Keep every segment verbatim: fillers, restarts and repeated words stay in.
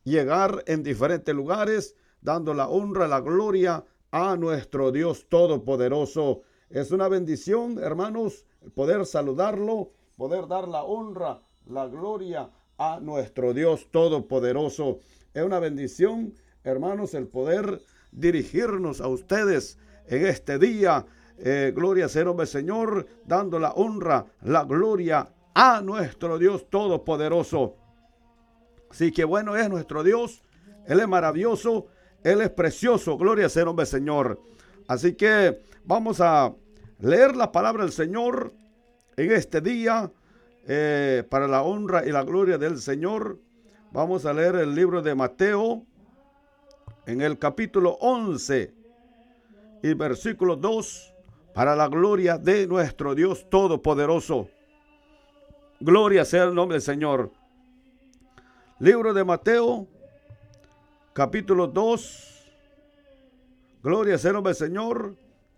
llegar en diferentes lugares, dando la honra, la gloria a nuestro Dios Todopoderoso. Es una bendición, hermanos, poder saludarlo, poder dar la honra, la gloria a nuestro Dios Todopoderoso. Es una bendición, hermanos, el poder dirigirnos a ustedes en este día. Eh, gloria sea el nombre del Señor, dando la honra, la gloria a nuestro Dios Todopoderoso. Así que bueno es nuestro Dios, Él es maravilloso, Él es precioso, gloria sea el nombre del Señor. Así que vamos a leer la palabra del Señor en este día, eh, para la honra y la gloria del Señor. Vamos a leer el libro de Mateo en el capítulo once y versículo dos, para la gloria de nuestro Dios Todopoderoso. Gloria sea el nombre del Señor. Libro de Mateo, capítulo dos. Gloria sea el nombre del Señor.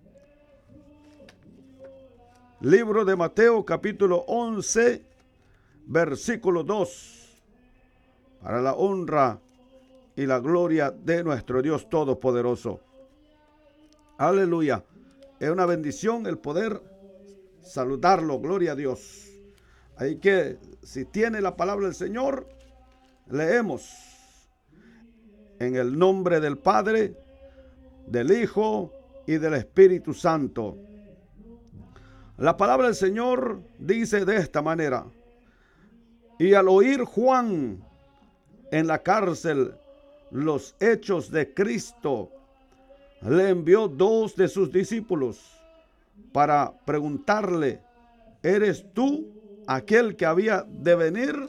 Libro de Mateo, capítulo once, versículo dos. Para la honra y la gloria de nuestro Dios Todopoderoso. Aleluya. Es una bendición el poder saludarlo. Gloria a Dios. Así que si tiene la palabra del Señor, leemos en el nombre del Padre, del Hijo y del Espíritu Santo. La palabra del Señor dice de esta manera: y al oír Juan en la cárcel los hechos de Cristo, le envió dos de sus discípulos para preguntarle: ¿eres tú aquel que había de venir,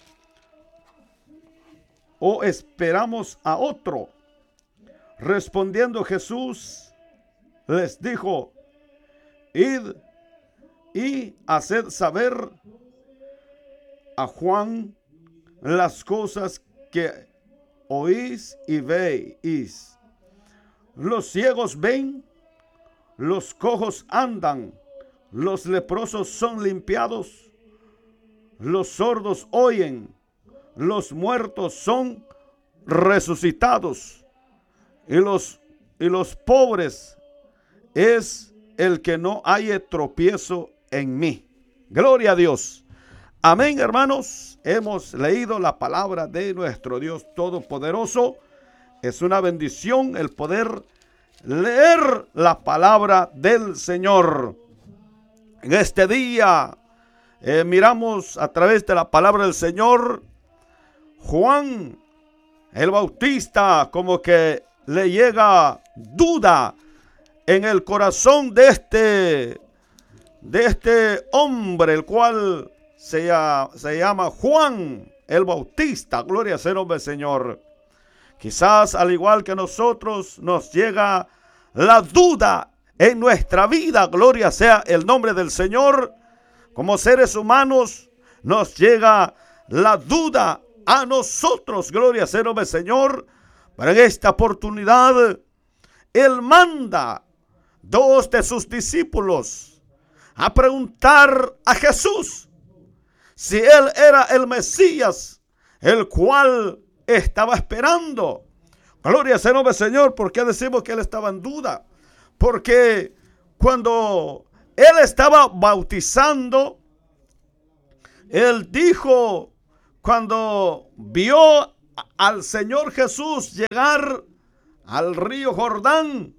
o esperamos a otro? Respondiendo Jesús les dijo: id y haced saber a Juan las cosas que oís y veis. Los ciegos ven, los cojos andan, los leprosos son limpiados, los sordos oyen, los muertos son resucitados, y los, y los pobres es el que no haya tropiezo en mí. Gloria a Dios. Amén, hermanos. Hemos leído la palabra de nuestro Dios Todopoderoso. Es una bendición el poder leer la palabra del Señor. En este día eh, miramos a través de la palabra del Señor, Juan el Bautista, como que le llega duda en el corazón de este, de este hombre, el cual se, se llama Juan el Bautista. Gloria sea el nombre del Señor. Quizás al igual que nosotros nos llega la duda en nuestra vida. Gloria sea el nombre del Señor. Como seres humanos nos llega la duda a nosotros. Gloria sea el nombre del Señor. Pero en esta oportunidad Él manda dos de sus discípulos a preguntar a Jesús si Él era el Mesías, el cual estaba esperando. Gloria sea el nombre del Señor. ¿Por qué decimos que Él estaba en duda? Porque cuando Él estaba bautizando, Él dijo, cuando vio al Señor Jesús llegar al río Jordán,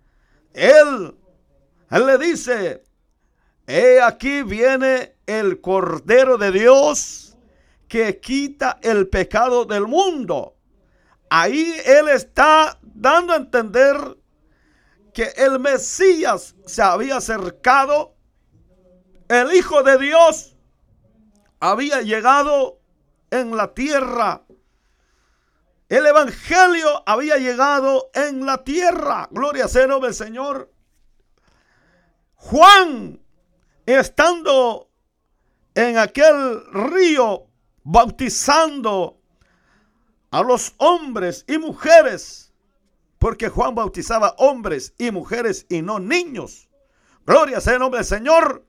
Él, él le dice: he aquí viene el Cordero de Dios que quita el pecado del mundo. Ahí Él está dando a entender que el Mesías se había acercado, el Hijo de Dios había llegado en la tierra, el Evangelio había llegado en la tierra. Gloria sea el nombre del Señor. Juan, estando en aquel río bautizando a los hombres y mujeres, porque Juan bautizaba hombres y mujeres y no niños. Gloria sea el nombre del Señor.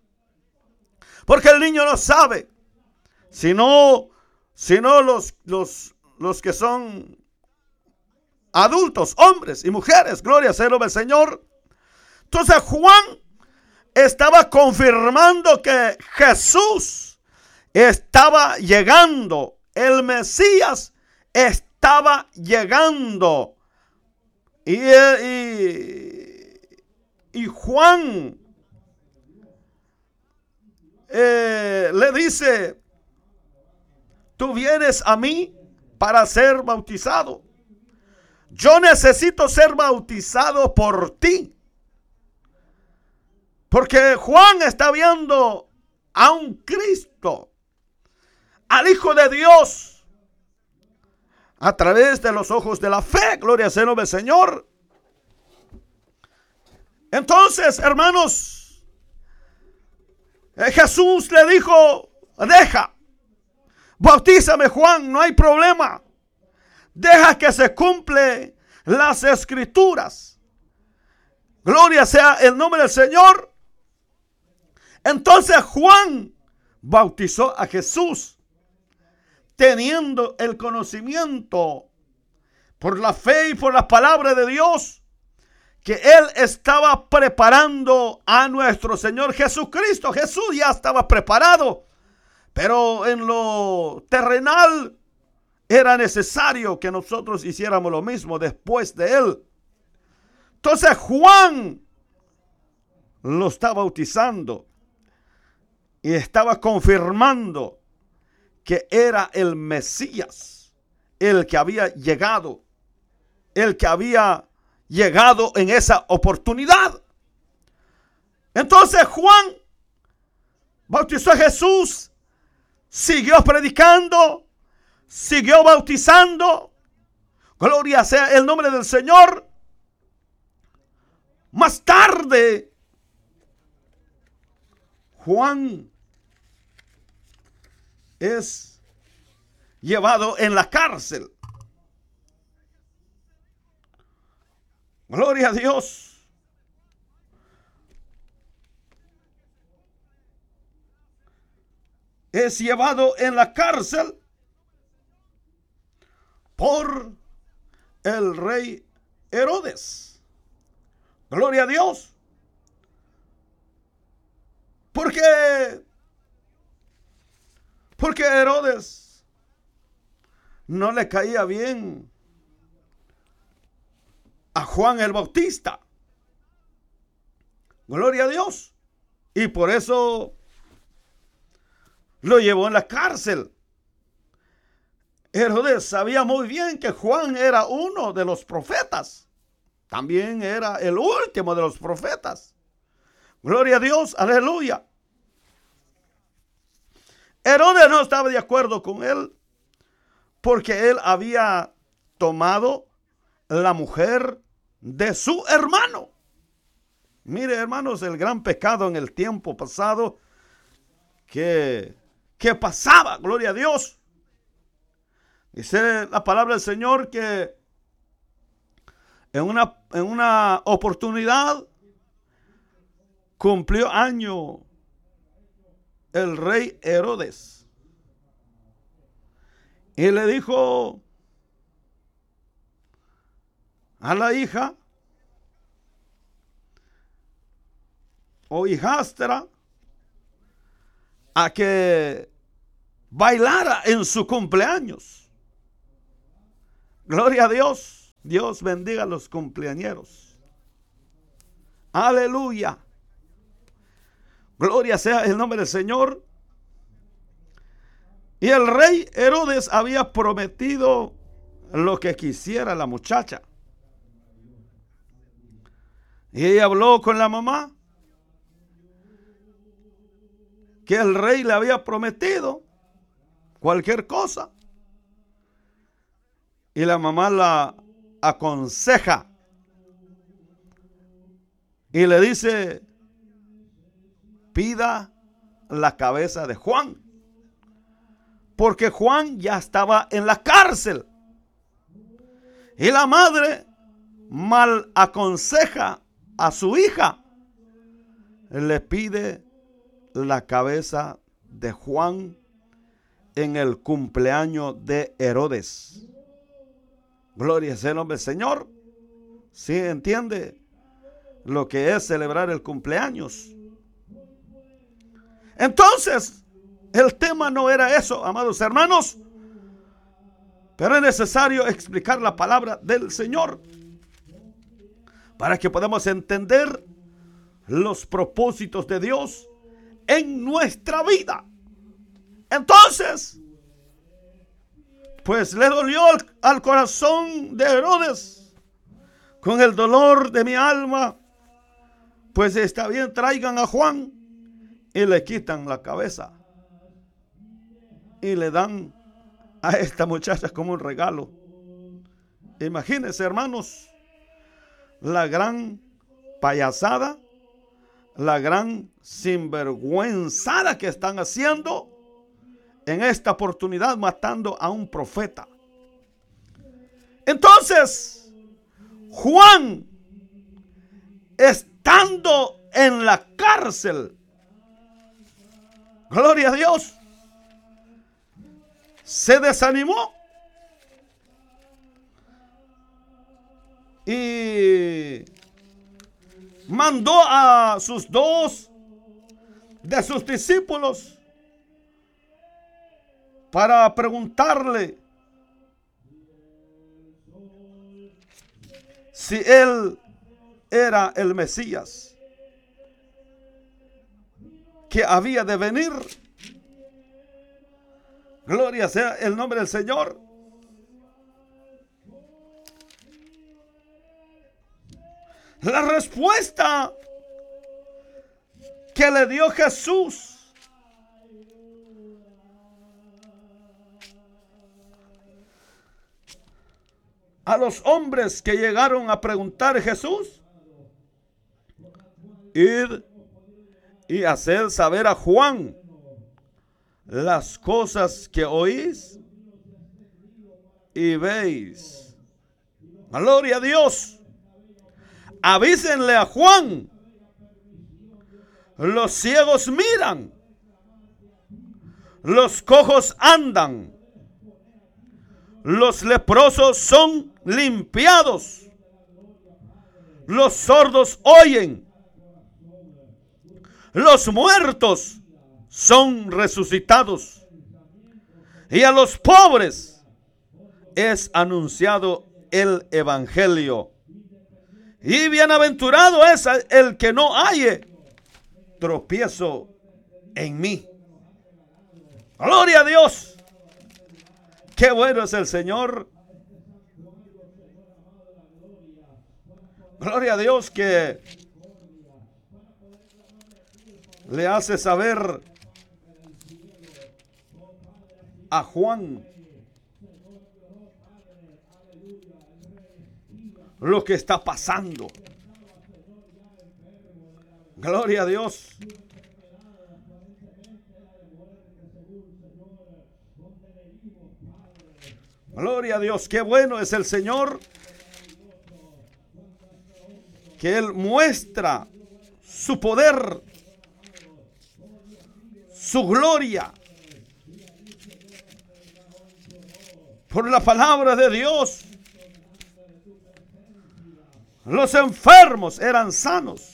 Porque el niño no sabe, sino, sino los, los, los que son adultos, hombres y mujeres, gloria sea el nombre del Señor. Entonces Juan estaba confirmando que Jesús estaba llegando, el Mesías estaba llegando. Y, y, y Juan eh, le dice: tú vienes a mí para ser bautizado. Yo necesito ser bautizado por ti. Porque Juan está viendo a un Cristo, al Hijo de Dios, a través de los ojos de la fe. Gloria sea el nombre del Señor. Entonces, hermanos, Jesús le dijo: deja, bautízame, Juan, no hay problema. Deja que se cumple las escrituras. Gloria sea el nombre del Señor. Entonces Juan bautizó a Jesús, teniendo el conocimiento por la fe y por la palabra de Dios, que él estaba preparando a nuestro Señor Jesucristo. Jesús ya estaba preparado, pero en lo terrenal era necesario que nosotros hiciéramos lo mismo después de él. Entonces Juan lo está bautizando y estaba confirmando que era el Mesías, el que había llegado, el que había llegado en esa oportunidad. Entonces Juan bautizó a Jesús, siguió predicando, siguió bautizando. Gloria sea el nombre del Señor. Más tarde, Juan es llevado en la cárcel. Gloria a Dios. Es llevado en la cárcel por el rey Herodes. Gloria a Dios. Porque, porque Herodes no le caía bien a Juan el Bautista. Gloria a Dios. Y por eso lo llevó en la cárcel. Herodes sabía muy bien que Juan era uno de los profetas. También era el último de los profetas. Gloria a Dios, aleluya. Herodes no estaba de acuerdo con él porque él había tomado la mujer de su hermano. Mire, hermanos, el gran pecado en el tiempo pasado que, que pasaba, gloria a Dios. Dice la palabra del Señor que en una, en una oportunidad cumplió año el rey Herodes y le dijo a la hija o hijastra a que bailara en su cumpleaños. Gloria a Dios. Dios bendiga a los cumpleañeros. Aleluya. Gloria sea el nombre del Señor. Y el rey Herodes había prometido lo que quisiera la muchacha. Y ella habló con la mamá que el rey le había prometido cualquier cosa. Y la mamá la aconseja y le dice: pida la cabeza de Juan, porque Juan ya estaba en la cárcel. Y la madre mal aconseja a su hija, le pide la cabeza de Juan en el cumpleaños de Herodes. Gloria sea el nombre del Señor. ¿Sí entiende lo que es celebrar el cumpleaños? Entonces, el tema no era eso, amados hermanos, pero es necesario explicar la palabra del Señor para que podamos entender los propósitos de Dios en nuestra vida. Entonces, pues le dolió al, al corazón de Herodes con el dolor de mi alma. Pues está bien, traigan a Juan. Y le quitan la cabeza y le dan a esta muchacha como un regalo. Imagínense, hermanos, la gran payasada, la gran sinvergüenzada que están haciendo en esta oportunidad, matando a un profeta. Entonces, Juan, estando en la cárcel, gloria a Dios, se desanimó y mandó a sus dos de sus discípulos para preguntarle si él era el Mesías que había de venir. Gloria sea el nombre del Señor. La respuesta que le dio Jesús a los hombres que llegaron a preguntar a Jesús: id y haced saber a Juan las cosas que oís y veis. Gloria a Dios. Avísenle a Juan: los ciegos miran, los cojos andan, los leprosos son limpiados, los sordos oyen, los muertos son resucitados, y a los pobres es anunciado el evangelio. Y bienaventurado es el que no halle tropiezo en mí. Gloria a Dios. Qué bueno es el Señor. Gloria a Dios que le hace saber a Juan lo que está pasando. Gloria a Dios. Gloria a Dios. Qué bueno es el Señor, que Él muestra su poder, su gloria, por la palabra de Dios. Los enfermos eran sanos,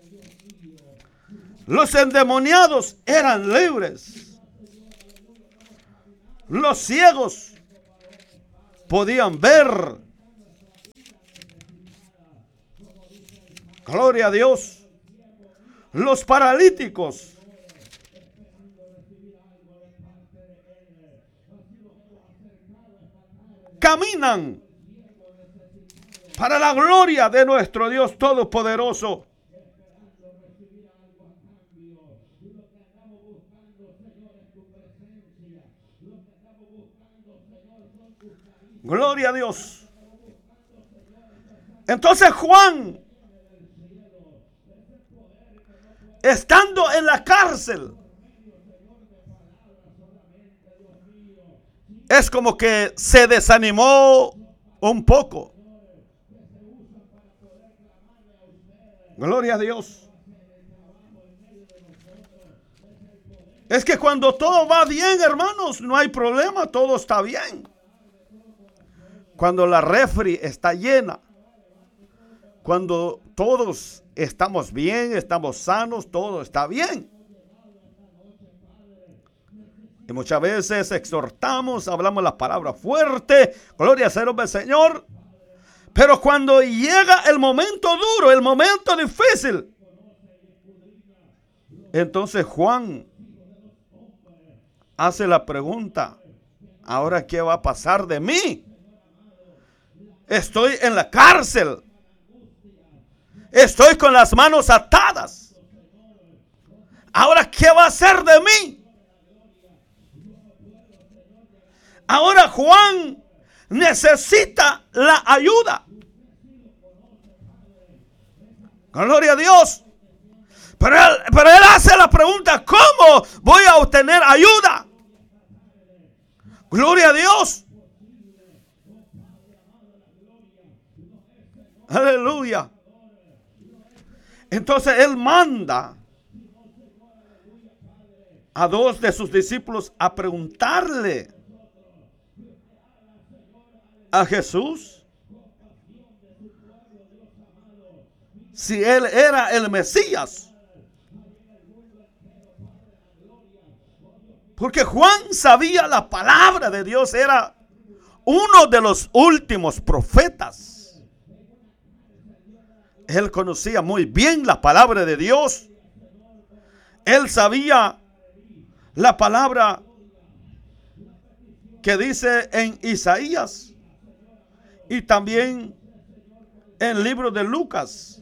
los endemoniados eran libres, los ciegos podían ver. Gloria a Dios. Los paralíticos caminan para la gloria de nuestro Dios Todopoderoso. Gloria a Dios. Entonces Juan, estando en la cárcel, es como que se desanimó un poco. Gloria a Dios. Es que cuando todo va bien, hermanos, no hay problema, todo está bien. cuando la refri está llena, cuando todos estamos bien, estamos sanos, todo está bien. Y muchas veces exhortamos, hablamos las palabras fuertes, gloria sea el nombre del Señor. Pero cuando llega el momento duro, el momento difícil, entonces Juan hace la pregunta: ¿ahora qué va a pasar de mí? Estoy en la cárcel. Estoy con las manos atadas. ¿Ahora qué va a hacer de mí? Ahora Juan necesita la ayuda. Gloria a Dios. Pero él, pero él hace la pregunta: ¿cómo voy a obtener ayuda? Gloria a Dios. Aleluya. Entonces él manda a dos de sus discípulos a preguntarle a Jesús si él era el Mesías. Porque Juan sabía la palabra de Dios, era uno de los últimos profetas. Él conocía muy bien la palabra de Dios. Él sabía la palabra que dice en Isaías y también en el libro de Lucas,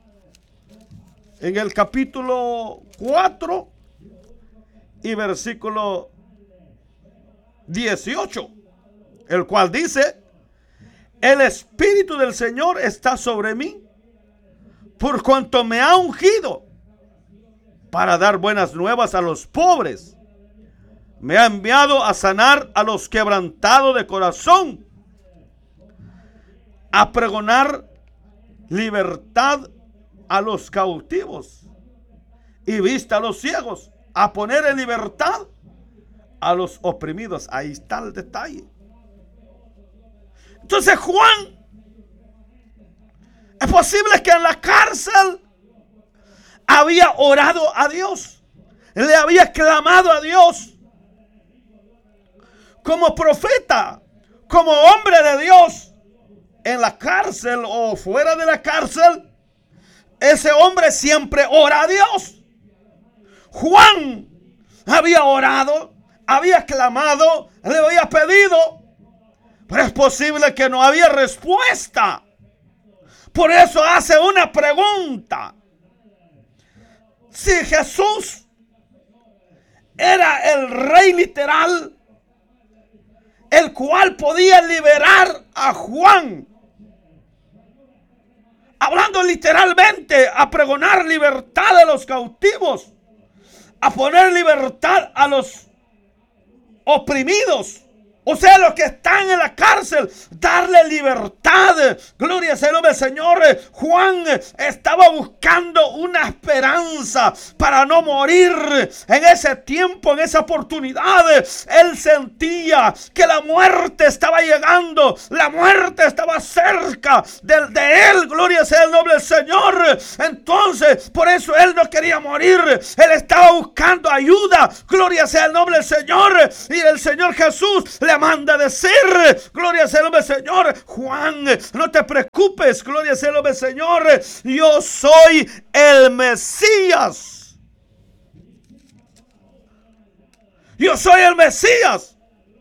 en el capítulo cuatro y versículo dieciocho, el cual dice: el Espíritu del Señor está sobre mí, por cuanto me ha ungido para dar buenas nuevas a los pobres. Me ha enviado a sanar a los quebrantados de corazón, a pregonar libertad a los cautivos y vista a los ciegos, a poner en libertad a los oprimidos. Ahí está el detalle. Entonces Juan, es posible que en la cárcel había orado a Dios, le había clamado a Dios como profeta, como hombre de Dios, en la cárcel o fuera de la cárcel. Ese hombre siempre ora a Dios. Juan había orado, había clamado, le había pedido, pero es posible que no había respuesta. Por eso hace una pregunta: si Jesús era el rey literal, el cual podía liberar a Juan, hablando literalmente, a pregonar libertad a los cautivos, a poner libertad a los oprimidos, o sea, los que están en la cárcel, darle libertad. Gloria sea el nombre del Señor. Juan estaba buscando una esperanza para no morir en ese tiempo, en esa oportunidad. Él sentía que la muerte estaba llegando, la muerte estaba cerca de, de él. Gloria sea el nombre del Señor. Entonces, por eso él no quería morir. Él estaba buscando ayuda. Gloria sea el nombre del Señor. Y el Señor Jesús le manda a decir: gloria sea el nombre del Señor, Juan, no te preocupes, gloria sea el nombre del Señor, yo soy el Mesías. Yo soy el Mesías.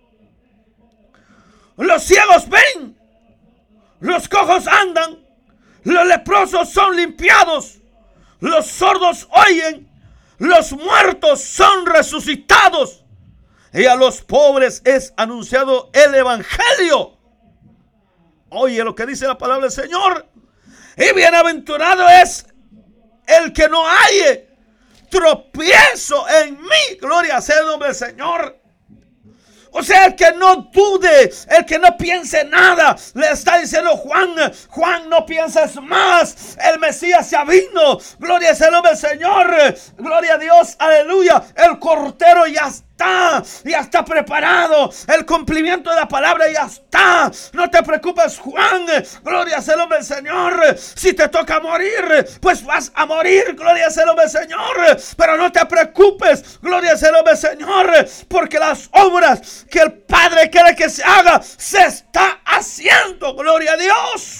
Los ciegos ven, los cojos andan, los leprosos son limpiados, los sordos oyen, los muertos son resucitados, y a los pobres es anunciado el evangelio. Oye lo que dice la palabra del Señor: y bienaventurado es el que no halle tropiezo en mí. Gloria sea el nombre del Señor. O sea, el que no dude, el que no piense nada, le está diciendo Juan: Juan, no pienses más, el Mesías ya vino. Gloria sea el nombre del Señor. Gloria a Dios, aleluya. El Cordero ya está está, ya está preparado. El cumplimiento de la palabra ya está. No te preocupes, Juan. Gloria sea el nombre del Señor. Si te toca morir, pues vas a morir. Gloria sea el nombre del Señor. Pero no te preocupes. Gloria sea el nombre del Señor. Porque las obras que el Padre quiere que se haga, se está haciendo. Gloria a Dios.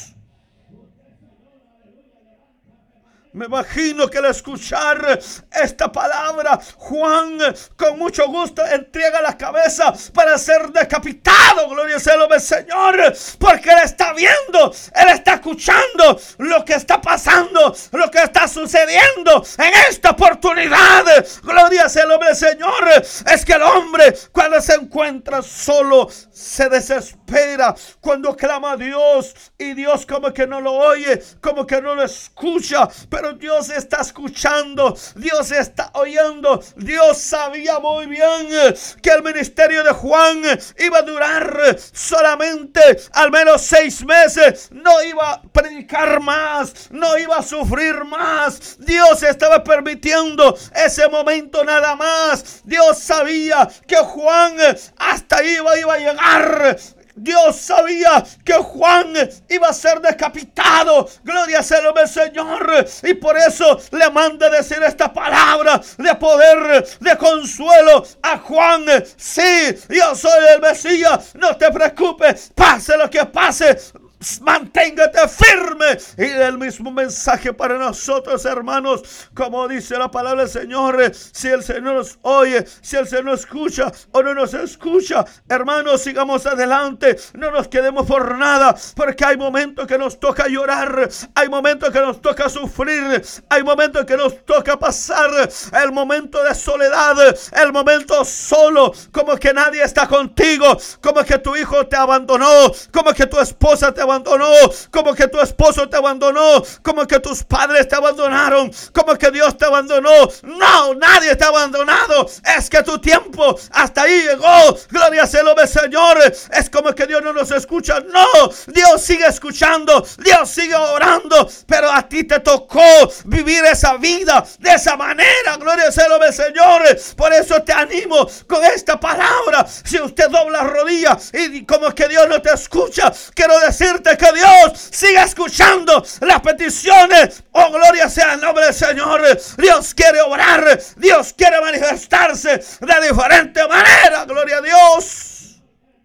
Me imagino que al escuchar esta palabra, Juan con mucho gusto entrega la cabeza para ser decapitado. Gloria sea el nombre del Señor. Porque Él está viendo, Él está escuchando lo que está pasando, lo que está sucediendo en esta oportunidad. Gloria sea el nombre del Señor. Es que el hombre, cuando se encuentra solo, se desespera. Cuando clama a Dios y Dios como que no lo oye, como que no lo escucha. Pero Pero Dios está escuchando, Dios está oyendo. Dios sabía muy bien que el ministerio de Juan iba a durar solamente al menos seis meses. No iba a predicar más, no iba a sufrir más. Dios estaba permitiendo ese momento nada más. Dios sabía que Juan hasta ahí iba, iba a llegar. Dios sabía que Juan iba a ser decapitado. Gloria sea el nombre del Señor. Y por eso le manda decir esta palabra de poder, de consuelo a Juan. Sí, yo soy el Mesías. No te preocupes, pase lo que pase, manténgate firme. Y el mismo mensaje para nosotros, hermanos, como dice la palabra del Señor. Si el Señor nos oye, si el Señor nos escucha o no nos escucha, hermanos, sigamos adelante. No nos quedemos por nada, porque hay momentos que nos toca llorar, hay momentos que nos toca sufrir, hay momentos que nos toca pasar el momento de soledad, el momento solo, como que nadie está contigo, como que tu hijo te abandonó, como que tu esposa te abandonó, como que tu esposo te abandonó, como que tus padres te abandonaron, como que Dios te abandonó. No, nadie te ha abandonado. Es que tu tiempo hasta ahí llegó. Gloria sea el nombre del Señor. Es como que Dios no nos escucha. No, Dios sigue escuchando, Dios sigue orando, pero a ti te tocó vivir esa vida de esa manera. Gloria sea el nombre del Señor. Por eso te animo con esta palabra. Si usted dobla rodillas y como que Dios no te escucha, quiero decirte que Dios sigue escuchando las peticiones. Oh, gloria sea el nombre del Señor. Dios quiere obrar, Dios quiere manifestarse de diferente manera. Gloria a Dios.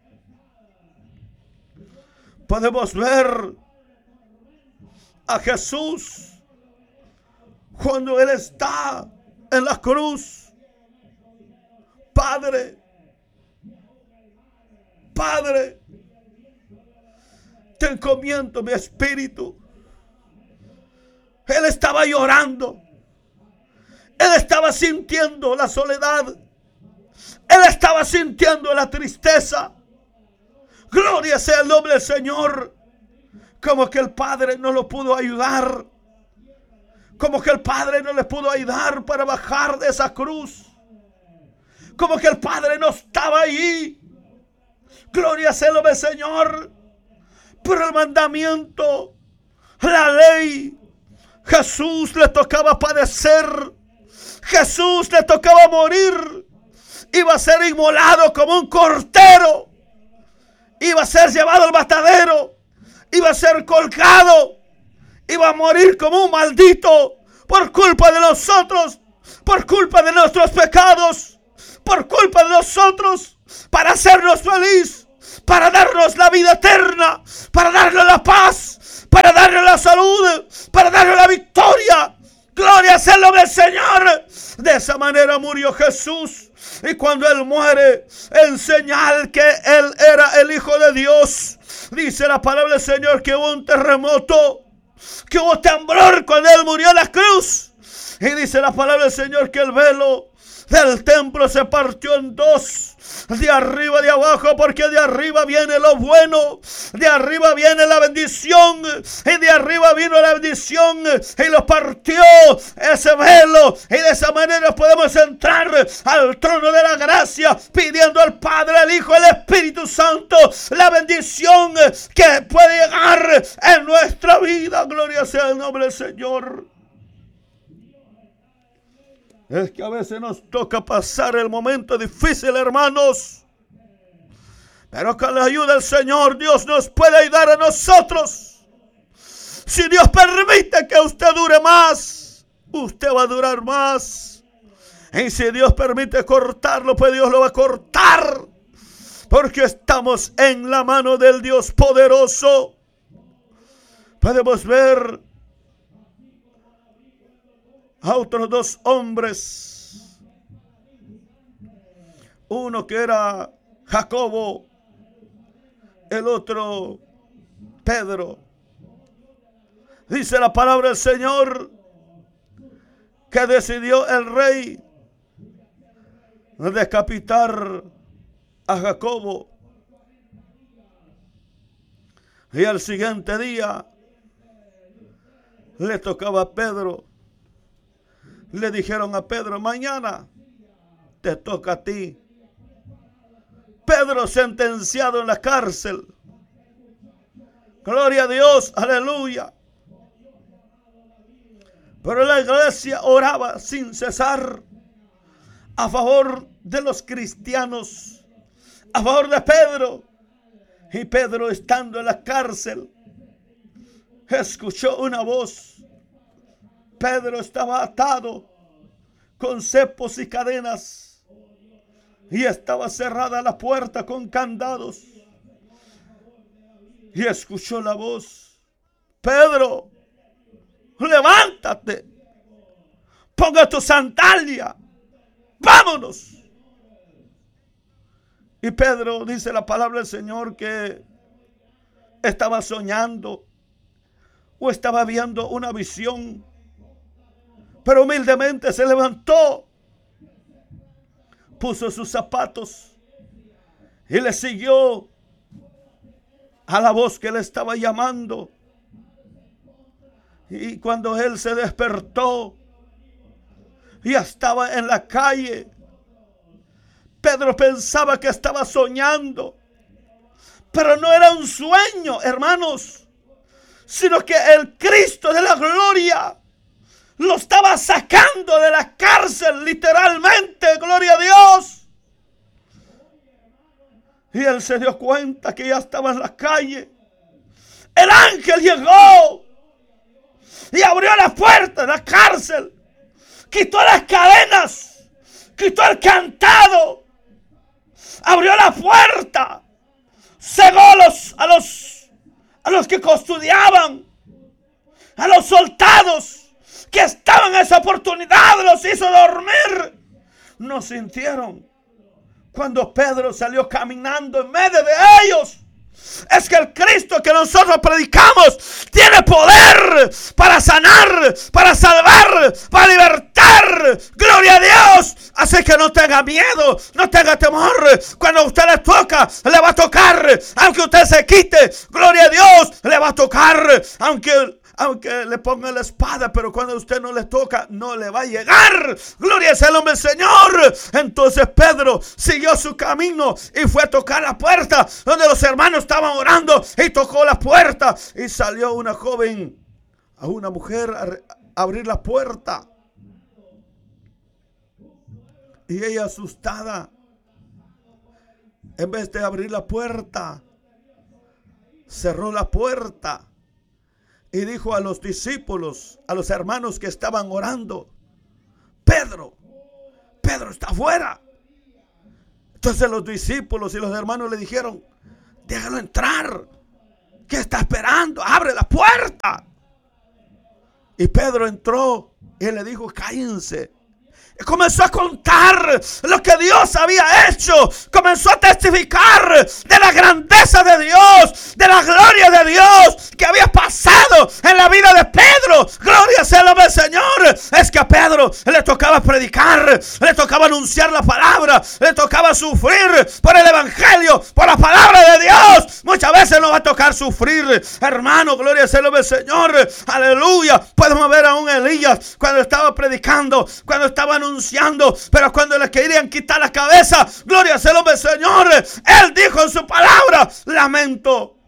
Podemos ver a Jesús cuando Él está en la cruz. Padre, Padre, te encomiendo mi espíritu. Él estaba llorando. Él estaba sintiendo la soledad. Él estaba sintiendo la tristeza. Gloria sea el nombre del Señor. Como que el Padre no lo pudo ayudar. Como que el Padre no le pudo ayudar para bajar de esa cruz. Como que el Padre no estaba allí. Gloria sea el nombre del Señor. Pero el mandamiento, la ley, Jesús le tocaba padecer. Jesús le tocaba morir. Iba a ser inmolado como un cordero. Iba a ser llevado al matadero. Iba a ser colgado. Iba a morir como un maldito por culpa de nosotros, por culpa de nuestros pecados, por culpa de nosotros, para hacernos feliz, para darnos la vida eterna, para darnos la paz, para darnos la salud, para darnos la victoria. Gloria sea el nombre del Señor. De esa manera murió Jesús. Y cuando Él muere, en señal que Él era el Hijo de Dios, dice la palabra del Señor que hubo un terremoto, que hubo temblor cuando Él murió en la cruz. Y dice la palabra del Señor que el velo del templo se partió en dos, de arriba, de abajo, porque de arriba viene lo bueno, de arriba viene la bendición, y de arriba vino la bendición, y lo partió ese velo, y de esa manera podemos entrar al trono de la gracia, pidiendo al Padre, al Hijo, al Espíritu Santo, la bendición que puede llegar en nuestra vida. Gloria sea el nombre del Señor. Es que a veces nos toca pasar el momento difícil, hermanos. Pero con la ayuda del Señor, Dios nos puede ayudar a nosotros. Si Dios permite que usted dure más, usted va a durar más. Y si Dios permite cortarlo, pues Dios lo va a cortar. Porque estamos en la mano del Dios poderoso. Podemos ver a otros dos hombres. Uno que era Jacobo, el otro Pedro. Dice la palabra del Señor que decidió el rey decapitar a Jacobo. Y al siguiente día le tocaba a Pedro. Le dijeron a Pedro: mañana te toca a ti. Pedro sentenciado en la cárcel. Gloria a Dios, aleluya. Pero la iglesia oraba sin cesar a favor de los cristianos, a favor de Pedro. Y Pedro, estando en la cárcel, escuchó una voz. Pedro estaba atado con cepos y cadenas y estaba cerrada la puerta con candados. Y escuchó la voz: Pedro, levántate, ponga tu sandalia, vámonos. Y Pedro, dice la palabra del Señor, que estaba soñando o estaba viendo una visión, pero humildemente se levantó, puso sus zapatos y le siguió a la voz que le estaba llamando. Y cuando él se despertó, ya estaba en la calle. Pedro pensaba que estaba soñando, pero no era un sueño, hermanos, sino que el Cristo de la gloria lo estaba sacando de la cárcel, literalmente, gloria a Dios. Y él se dio cuenta que ya estaba en la calle. El ángel llegó y abrió la puerta de la cárcel, quitó las cadenas, quitó el cantado, abrió la puerta, cegó a los, a los, a los que custodiaban, a los soldados que estaban en esa oportunidad, los hizo dormir. No sintieron cuando Pedro salió caminando en medio de ellos. Es que el Cristo que nosotros predicamos tiene poder para sanar, para salvar, para libertar. Gloria a Dios. Así que no tenga miedo, no tenga temor. Cuando a usted le toca, le va a tocar. Aunque usted se quite, gloria a Dios, le va a tocar. Aunque Aunque le ponga la espada, pero cuando a usted no le toca, no le va a llegar. Gloria sea el nombre del Señor. Entonces Pedro siguió su camino y fue a tocar la puerta donde los hermanos estaban orando, y tocó la puerta y salió una joven, a una mujer, a abrir la puerta. Y ella, asustada, en vez de abrir la puerta, cerró la puerta. Y dijo a los discípulos, a los hermanos que estaban orando: Pedro, Pedro está afuera. Entonces los discípulos y los hermanos le dijeron: déjalo entrar. ¿Qué está esperando? Abre la puerta. Y Pedro entró y le dijo: cállense. Y comenzó a contar lo que Dios había hecho. Comenzó a testificar de la grandeza de Dios, de la gloria de Dios que había pasado en la vida de Pedro. Gloria sea el nombre del Señor. Es que a Pedro le tocaba predicar, le tocaba anunciar la palabra, le tocaba sufrir por el evangelio, por la palabra de Dios. Muchas veces nos va a tocar sufrir, hermano. Gloria sea el nombre del Señor. Aleluya. Podemos ver a un Elías cuando estaba predicando, cuando estaba anunciando, anunciando, pero cuando le querían quitar la cabeza, gloria sea el nombre del Señor, él dijo en su palabra: lamento,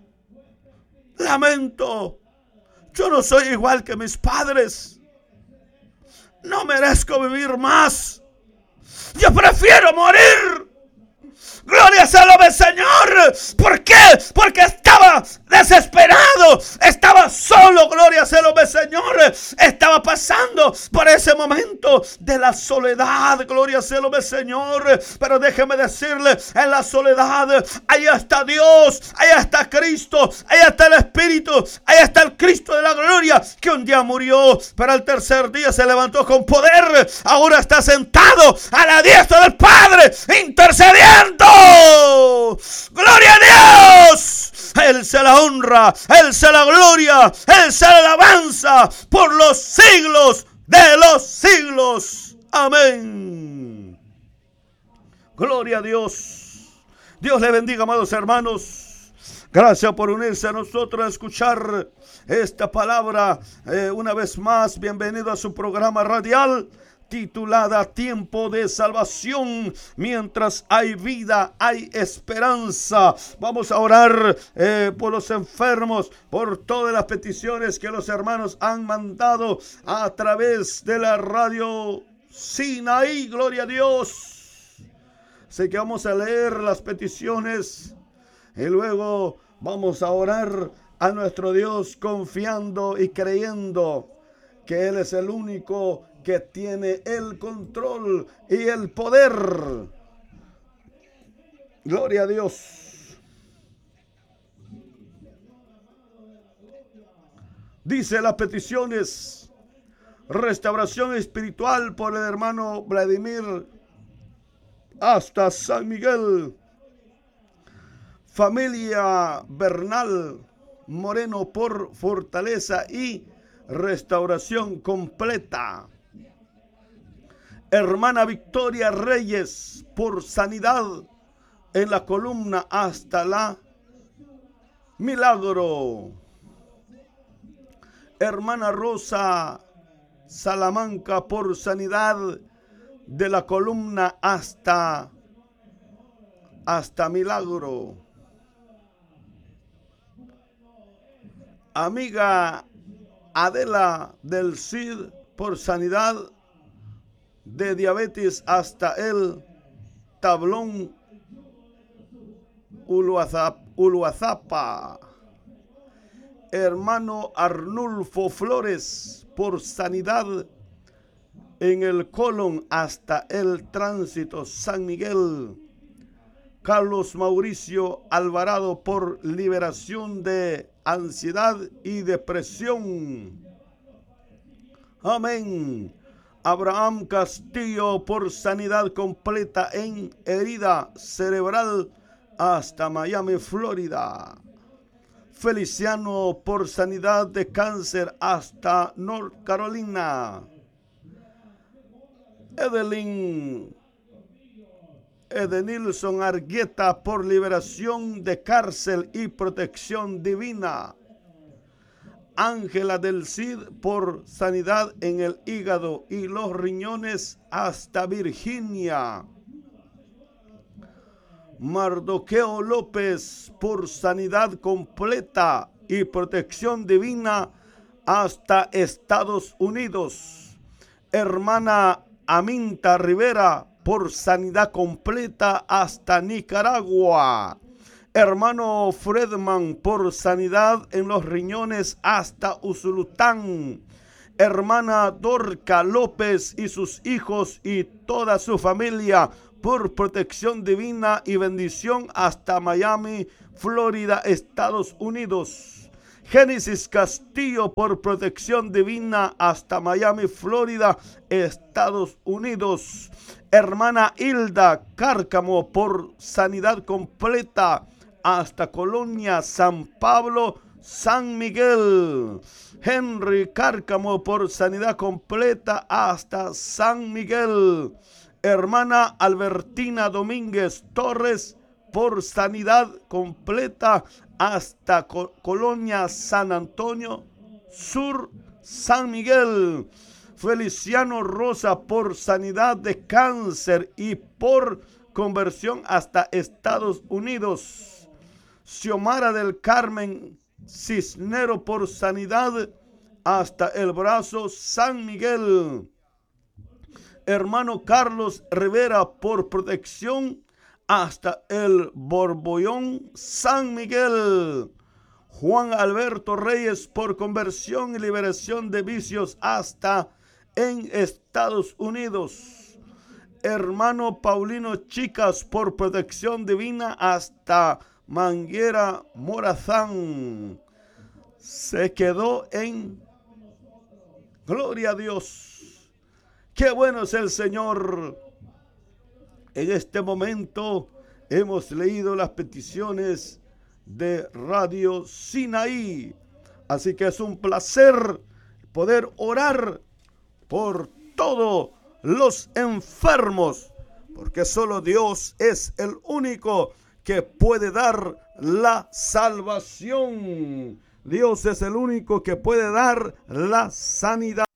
lamento, yo no soy igual que mis padres. no merezco vivir más. Yo prefiero morir. Gloria sea al Señor. ¿Por qué? Porque estaba desesperado, estaba solo. Gloria sea al Señor. Estaba pasando por ese momento de la soledad. Gloria sea al Señor. Pero déjeme decirle, en la soledad, ahí está Dios, ahí está Cristo, ahí está el Espíritu, ahí está el Cristo de la gloria, que un día murió, pero al tercer día se levantó con poder. Ahora está sentado a la diestra del Padre, intercediendo. ¡Gloria a Dios! Él se la honra, Él se la gloria, Él se la alabanza por los siglos de los siglos. Amén. Gloria a Dios. Dios le bendiga, amados hermanos. Gracias por unirse a nosotros a escuchar esta palabra. Eh, una vez más, bienvenido a su programa radial titulada Tiempo de Salvación. Mientras hay vida, hay esperanza. Vamos a orar eh, por los enfermos, por todas las peticiones que los hermanos han mandado a través de la radio Sinaí. Gloria a Dios. Así que vamos a leer las peticiones y luego vamos a orar a nuestro Dios, confiando y creyendo que Él es el único que tiene el control y el poder. Gloria a Dios. Dice las peticiones: restauración espiritual por el hermano Vladimir hasta San Miguel. Familia Bernal Moreno por fortaleza y restauración completa. Hermana Victoria Reyes por sanidad en la columna hasta la milagro. Hermana Rosa Salamanca por sanidad de la columna hasta hasta milagro. Amiga Adela del Cid por sanidad de diabetes hasta el tablón Uluazapa. Hermano Arnulfo Flores por sanidad en el colon hasta el tránsito San Miguel. Carlos Mauricio Alvarado por liberación de ansiedad y depresión. Amén. Abraham Castillo por sanidad completa en herida cerebral hasta Miami, Florida. Feliciano por sanidad de cáncer hasta North Carolina. Edelyn Edenilson Argueta por liberación de cárcel y protección divina. Ángela del Cid por sanidad en el hígado y los riñones hasta Virginia. Mardoqueo López por sanidad completa y protección divina hasta Estados Unidos. Hermana Aminta Rivera por sanidad completa hasta Nicaragua. Hermano Fredman por sanidad en los riñones hasta Usulután. Hermana Dorca López y sus hijos y toda su familia por protección divina y bendición hasta Miami, Florida, Estados Unidos. Génesis Castillo por protección divina hasta Miami, Florida, Estados Unidos. Hermana Hilda Cárcamo por sanidad completa hasta Colonia, San Pablo, San Miguel. Henry Cárcamo por sanidad completa hasta San Miguel. Hermana Albertina Domínguez Torres por sanidad completa hasta Co- Colonia, San Antonio Sur, San Miguel. Feliciano Rosa por sanidad de cáncer y por conversión hasta Estados Unidos. Xiomara del Carmen Cisnero por sanidad hasta el brazo San Miguel. Hermano Carlos Rivera por protección hasta el Borbollón San Miguel. Juan Alberto Reyes por conversión y liberación de vicios hasta en Estados Unidos. Hermano Paulino Chicas por protección divina hasta Manguera Morazán. Se quedó en gloria a Dios. Qué bueno es el Señor. En este momento hemos leído las peticiones de Radio Sinaí. Así que es un placer poder orar por todos los enfermos, porque solo Dios es el único que puede dar la salvación. Dios es el único que puede dar la sanidad.